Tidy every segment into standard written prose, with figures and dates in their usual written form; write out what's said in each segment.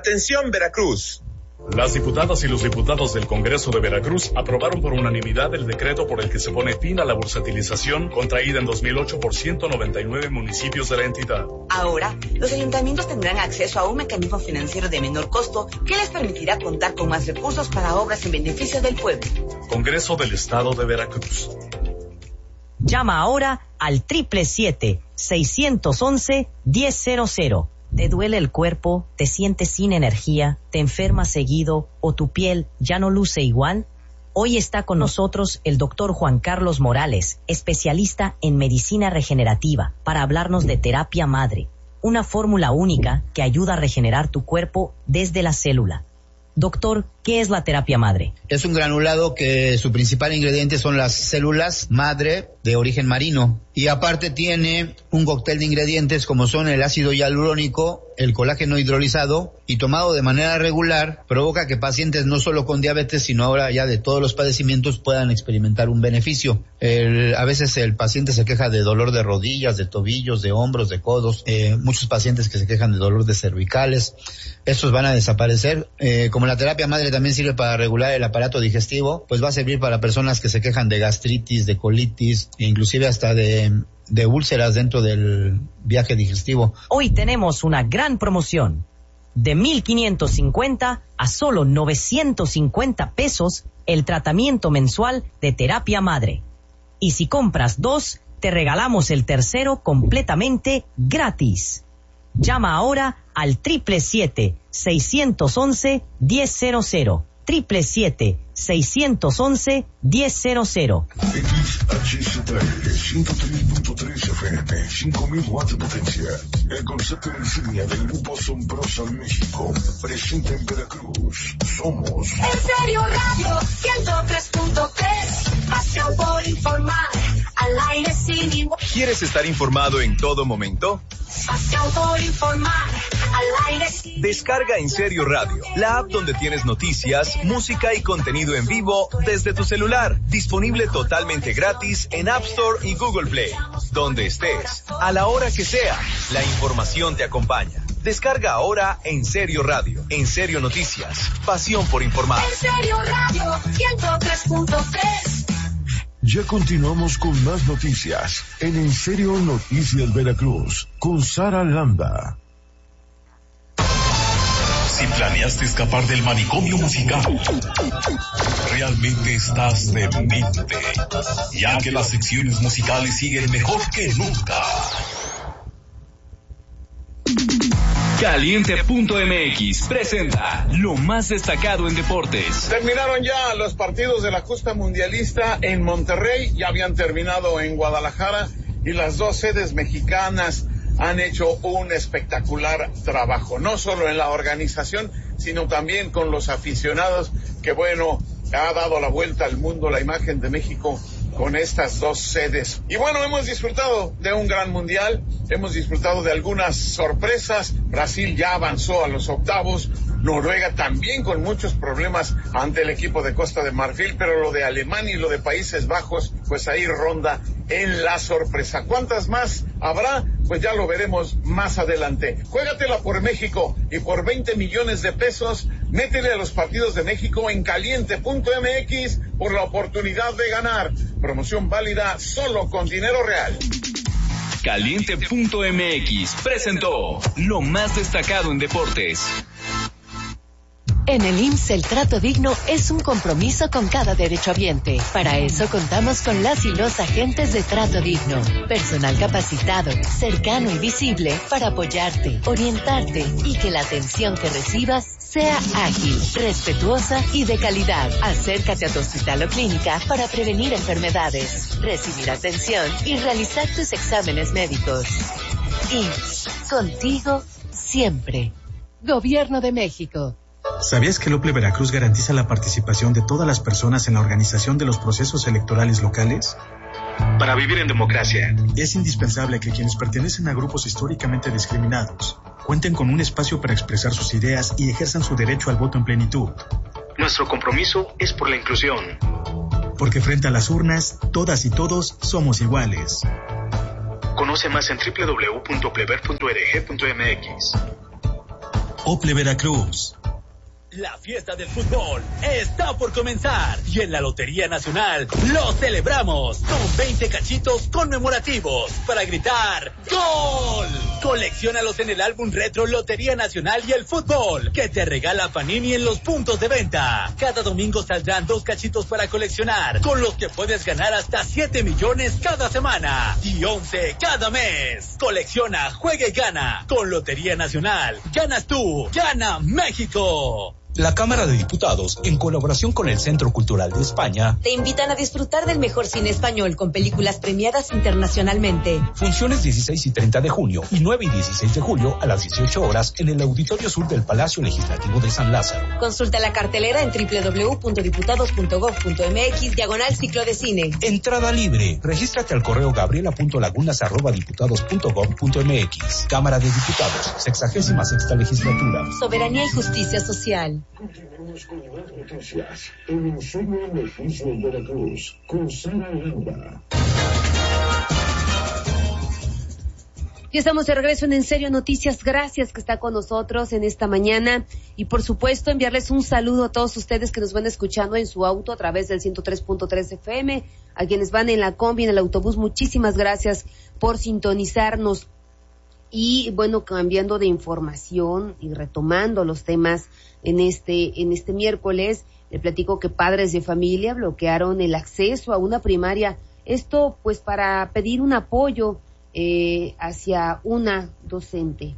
Atención, Veracruz. Las diputadas y los diputados del Congreso de Veracruz aprobaron por unanimidad el decreto por el que se pone fin a la bursatilización contraída en 2008 por 199 municipios de la entidad. Ahora, los ayuntamientos tendrán acceso a un mecanismo financiero de menor costo que les permitirá contar con más recursos para obras en beneficio del pueblo. Congreso del Estado de Veracruz. Llama ahora al 777-611-1000. ¿Te duele el cuerpo? ¿Te sientes sin energía? ¿Te enfermas seguido? ¿O tu piel ya no luce igual? Hoy está con nosotros el doctor Juan Carlos Morales, especialista en medicina regenerativa, para hablarnos de terapia madre, una fórmula única que ayuda a regenerar tu cuerpo desde la célula. Doctor, ¿qué es la terapia madre? Es un granulado que su principal ingrediente son las células madre de origen marino. Y aparte tiene un cóctel de ingredientes como son el ácido hialurónico, el colágeno hidrolizado, y tomado de manera regular provoca que pacientes no solo con diabetes, sino ahora ya de todos los padecimientos puedan experimentar un beneficio. A veces el paciente se queja de dolor de rodillas, de tobillos, de hombros, de codos. Muchos pacientes que se quejan de dolor de cervicales. Estos van a desaparecer. Como la terapia madre también sirve para regular el aparato digestivo, pues va a servir para personas que se quejan de gastritis, de colitis, e inclusive hasta de úlceras dentro del viaje digestivo. Hoy tenemos una gran promoción. De 1,550 a solo 950 pesos el tratamiento mensual de terapia madre. Y si compras 2, te regalamos el tercero completamente gratis. Llama ahora al 777-611-1000. 777-611-1000. XHZL 103.3 FM, 5000 watts de potencia. El concepto insignia del grupo Sombrosa México. Presente en Veracruz. Somos En Serio Radio 103.3. Pasión por informar. Al aire sin igual. ¿Quieres estar informado en todo momento? Pasión por informar. Al aire sin Descarga En Serio Radio, la app donde tienes noticias, música y contenido en vivo desde tu celular. Disponible totalmente gratis en App Store y Google Play. Donde estés, a la hora que sea, la información te acompaña. Descarga ahora En Serio Radio, En Serio Noticias, pasión por informar. En Serio Radio 103.3. Ya continuamos con más noticias en Serio Noticias Veracruz con Sara Landa. Si planeaste escapar del manicomio musical, realmente estás demente, ya que las secciones musicales siguen mejor que nunca. Caliente.mx presenta lo más destacado en deportes. Terminaron ya los partidos de la justa mundialista en Monterrey, ya habían terminado en Guadalajara y las dos sedes mexicanas han hecho un espectacular trabajo, no solo en la organización, sino también con los aficionados, que bueno, ha dado la vuelta al mundo la imagen de México con estas dos sedes. Y bueno, hemos disfrutado de un gran mundial, hemos disfrutado de algunas sorpresas. Brasil ya avanzó a los octavos, Noruega también con muchos problemas ante el equipo de Costa de Marfil, pero lo de Alemania y lo de Países Bajos, pues ahí ronda en la sorpresa. ¿Cuántas más habrá? Pues ya lo veremos más adelante. Juégatela por México y por 20 millones de pesos, métele a los partidos de México en caliente.mx por la oportunidad de ganar. Promoción válida solo con dinero real. Caliente.mx presentó lo más destacado en deportes. En el IMSS el trato digno es un compromiso con cada derechohabiente. Para eso contamos con las y los agentes de trato digno. Personal capacitado, cercano y visible para apoyarte, orientarte y que la atención que recibas sea ágil, respetuosa y de calidad. Acércate a tu hospital o clínica para prevenir enfermedades, recibir atención y realizar tus exámenes médicos. IMSS, contigo siempre. Gobierno de México. ¿Sabías que el OPLE Veracruz garantiza la participación de todas las personas en la organización de los procesos electorales locales? Para vivir en democracia, es indispensable que quienes pertenecen a grupos históricamente discriminados cuenten con un espacio para expresar sus ideas y ejerzan su derecho al voto en plenitud. Nuestro compromiso es por la inclusión. Porque frente a las urnas, todas y todos somos iguales. Conoce más en www.plever.org.mx. Ople Veracruz. La fiesta del fútbol está por comenzar y en la Lotería Nacional lo celebramos con 20 cachitos conmemorativos para gritar ¡Gol! Colecciónalos en el álbum retro Lotería Nacional y el fútbol que te regala Panini en los puntos de venta. Cada domingo saldrán 2 cachitos para coleccionar, con los que puedes ganar hasta 7 millones cada semana y 11 cada mes. Colecciona, juega y gana. Con Lotería Nacional, ganas tú, gana México. La Cámara de Diputados, en colaboración con el Centro Cultural de España, te invitan a disfrutar del mejor cine español con películas premiadas internacionalmente. Funciones 16 y 30 de junio y 9 y 16 de julio a las 18 horas en el Auditorio Sur del Palacio Legislativo de San Lázaro. Consulta la cartelera en www.diputados.gov.mx/ciclo de cine. Entrada libre. Regístrate al correo gabriela.lagunas@diputados.gov.mx. Cámara de Diputados, 66ª legislatura. Soberanía y justicia social. Continuamos con más noticias en Ensueño Noticias en Veracruz con Sara Landa. Ya estamos de regreso en En Serio Noticias. Gracias que está con nosotros en esta mañana. Y por supuesto enviarles un saludo a todos ustedes que nos van escuchando en su auto a través del 103.3 FM. A quienes van en la combi, en el autobús, muchísimas gracias por sintonizarnos. Y bueno, cambiando de información y retomando los temas en este miércoles, le platico que padres de familia bloquearon el acceso a una primaria. Esto pues para pedir un apoyo hacia una docente.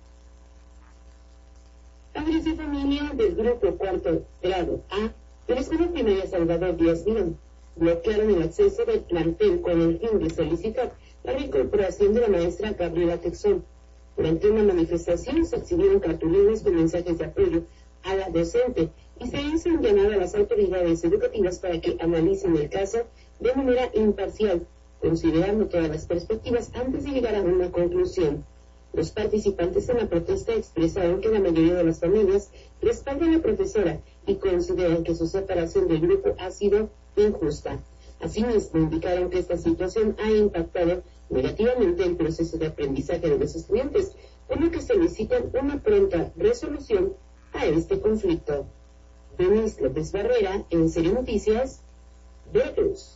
Padres de familia del grupo cuarto grado A de la Escuela Primaria Salvador Díaz Mirón bloquearon el acceso del plantel con el fin de solicitar la reincorporación de la maestra Gabriela Texón. Durante una manifestación se exhibieron cartulinas con mensajes de apoyo a la docente y se hizo un llamado a las autoridades educativas para que analicen el caso de manera imparcial, considerando todas las perspectivas antes de llegar a una conclusión. Los participantes en la protesta expresaron que la mayoría de las familias respaldan a la profesora y consideran que su separación del grupo ha sido injusta. Asimismo, indicaron que esta situación ha impactado negativamente el proceso de aprendizaje de los estudiantes, por lo que solicitan una pronta resolución a este conflicto. Denise López Barrera, En Serio Noticias, Veracruz.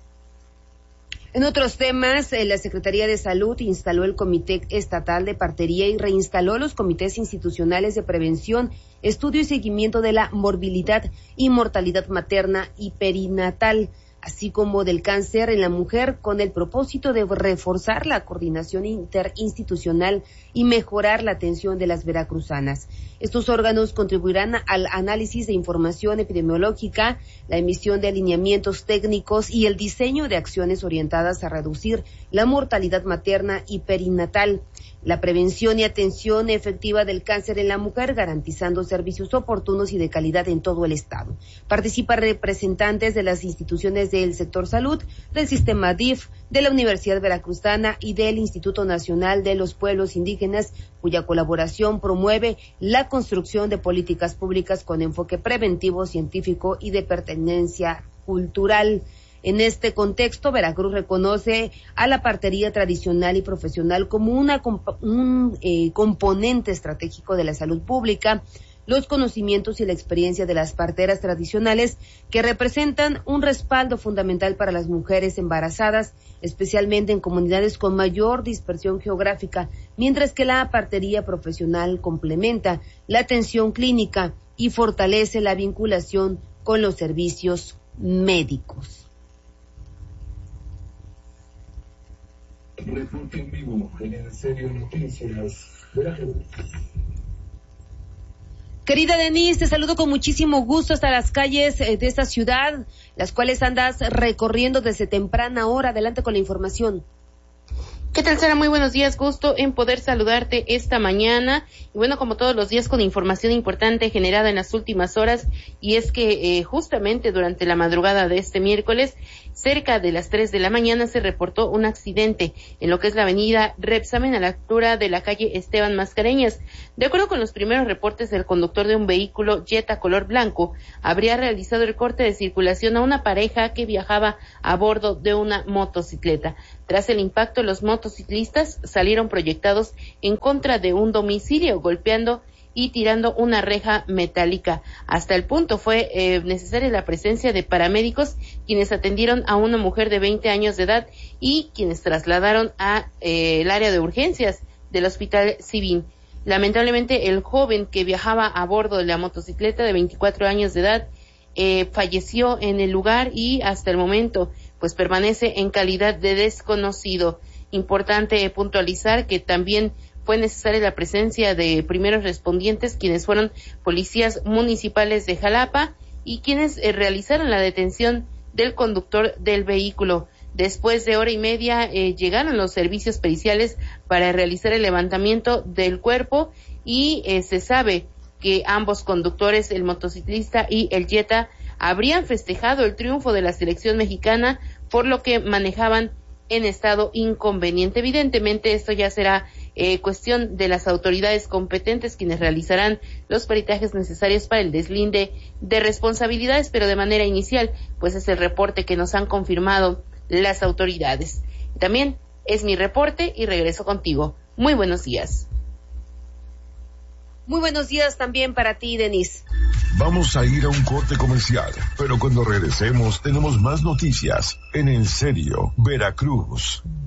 En otros temas, la Secretaría de Salud instaló el Comité Estatal de Partería y reinstaló los comités institucionales de prevención, estudio y seguimiento de la morbilidad y mortalidad materna y perinatal, así como del cáncer en la mujer, con el propósito de reforzar la coordinación interinstitucional y mejorar la atención de las veracruzanas. Estos órganos contribuirán al análisis de información epidemiológica, la emisión de alineamientos técnicos y el diseño de acciones orientadas a reducir la mortalidad materna y perinatal, la prevención y atención efectiva del cáncer en la mujer, garantizando servicios oportunos y de calidad en todo el estado. Participan representantes de las instituciones del sector salud, del sistema DIF, de la Universidad Veracruzana y del Instituto Nacional de los Pueblos Indígenas, cuya colaboración promueve la construcción de políticas públicas con enfoque preventivo, científico y de pertenencia cultural. En este contexto, Veracruz reconoce a la partería tradicional y profesional como un componente estratégico de la salud pública. Los conocimientos y la experiencia de las parteras tradicionales que representan un respaldo fundamental para las mujeres embarazadas, especialmente en comunidades con mayor dispersión geográfica, mientras que la partería profesional complementa la atención clínica y fortalece la vinculación con los servicios médicos. Reporte en vivo en Serio Noticias, Veracruz. Querida Denise, te saludo con muchísimo gusto hasta las calles de esta ciudad, las cuales andas recorriendo desde temprana hora. Adelante con la información. ¿Qué tal, Sara? Muy buenos días, gusto en poder saludarte esta mañana. Y bueno, como todos los días, con información importante generada en las últimas horas, y es que justamente durante la madrugada de este miércoles, cerca de las 3 de la mañana, se reportó un accidente en lo que es la avenida Repsamen, a la altura de la calle Esteban Mascareñas. De acuerdo con los primeros reportes, el conductor de un vehículo Jetta color blanco habría realizado el corte de circulación a una pareja que viajaba a bordo de una motocicleta. Tras el impacto, los motociclistas salieron proyectados en contra de un domicilio, golpeando y tirando una reja metálica. Hasta el punto fue necesaria la presencia de paramédicos, quienes atendieron a una mujer de 20 años de edad y quienes trasladaron a el área de urgencias del Hospital Civil. Lamentablemente, el joven que viajaba a bordo de la motocicleta de 24 años de edad falleció en el lugar y hasta el momento pues permanece en calidad de desconocido. Importante puntualizar que también fue necesaria la presencia de primeros respondientes, quienes fueron policías municipales de Jalapa y quienes realizaron la detención del conductor del vehículo. Después de hora y media llegaron los servicios periciales para realizar el levantamiento del cuerpo y se sabe que ambos conductores, el motociclista y el Jetta, habrían festejado el triunfo de la selección mexicana, por lo que manejaban en estado inconveniente. Evidentemente esto ya será cuestión de las autoridades competentes, quienes realizarán los peritajes necesarios para el deslinde de responsabilidades, pero de manera inicial pues es el reporte que nos han confirmado las autoridades. También es mi reporte y regreso contigo. Muy buenos días. Muy buenos días también para ti, Denise. Vamos a ir a un corte comercial, pero cuando regresemos tenemos más noticias en En Serio, Veracruz.